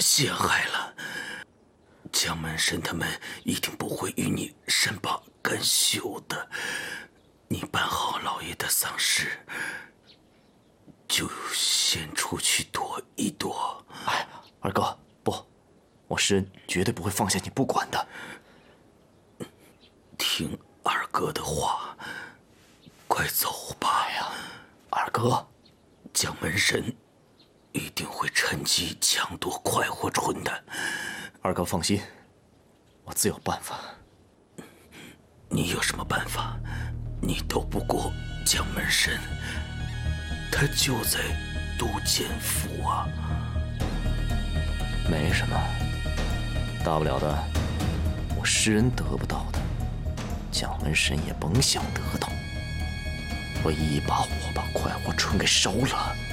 陷害了。蒋门神他们一定不会与你善罢甘休的。你办好老爷的丧事，就先出去躲一躲。 哎，二哥，不，我施恩绝对不会放下你不管的。 听二哥的话，快走吧。 哎呀，二哥， 蒋门神一定会趁机抢夺快活春的。 二哥放心，我自有办法。 你有什么办法？你斗不过蒋门神，他就在都监府啊。 没什么，大不了的，我施恩得不到的，蒋门神也甭想得到。我一把火把快活春给烧了，